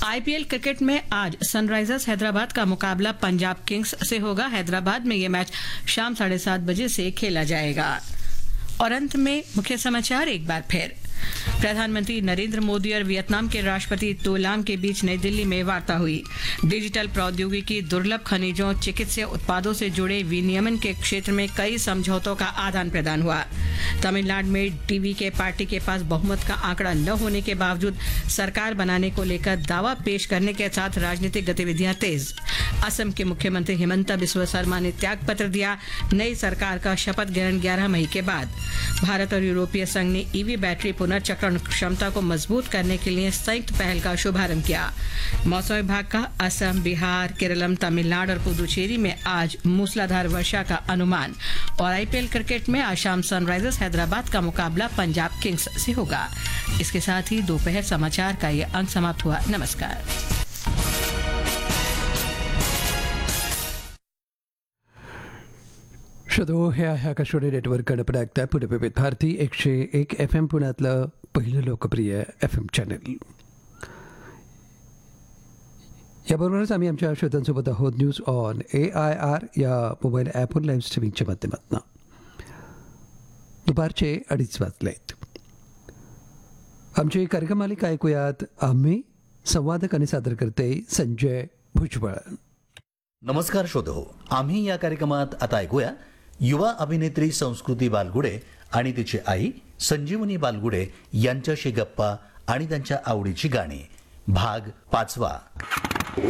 IPL cricket में आज Sunrisers Hyderabad का मुकाबला पंजाब किंग्स से होगा। हैदराबाद में ये मैच शाम 7:30 बजे से खेला जाएगा। और अंत में मुख्य समाचार एक बार फिर। प्रधानमंत्री नरेंद्र मोदी और वियतनाम के राष्ट्रपति तो लाम के बीच नई दिल्ली में वार्ता हुई। डिजिटल प्रौद्योगिकी, दुर्लभ खनिजों, चिकित्सा उत्पादों से जुड़े विनियमन के क्षेत्र में कई समझौतों का आदान प्रदान हुआ। तमिलनाडु में टीवी के पार्टी के पास बहुमत का आंकड़ा न होने के बावजूद सरकार बनाने को लेकर दावा पेश करने के साथ राजनीतिक गतिविधियां तेज। असम के मुख्यमंत्री हिमंता बिस्वा शर्मा ने त्यागपत्र दिया। नई सरकार का शपथ ग्रहण 11 मई के बाद। भारत और यूरोपीय संघ ने ईवी बैटरी पुनर्चक्रण क्षमता को मजबूत करने के लिए संयुक्त पहल का शुभारंभ किया। मौसम विभाग का असम, बिहार, केरलम, तमिलनाडु और पुदुचेरी में आज मूसलाधार वर्षा का अनुमान। और आईपीएल क्रिकेट में आज शाम सनराइजर्स हैदराबाद का मुकाबला पंजाब किंग्स से होगा। इसके साथ ही दोपहर समाचार का ये अंक समाप्त हुआ। नमस्कार। श्रोतो, हे आहे आकाशवाणी नेटवर्क आपण ऐकताय पुणे विविध भारती 101 FM पुण्यातलं पहिलं लोकप्रिय FM चॅनल। याबरोबरच आम्ही आमच्या श्रोत्यांसोबत आहोत न्यूज ऑन AIR या मोबाईल ॲपवर लाईव्ह स्ट्रीमिंगच्या माध्यमातून। दुपारचे 2:30 वाजलेत। आमची कार्यक्रमालिका ऐकूयात आम्ही, संवादक आणि सादरकर्ते संजय भुजबळ। नमस्कार श्रोतो, आम्ही या कार्यक्रमात आता ऐकूया युवा अभिनेत्री संस्कृती बालगुडे आणि तिची आई संजीवनी बालगुडे यांच्याशी गप्पा आणि त्यांच्या आवडीची गाणी, भाग 5.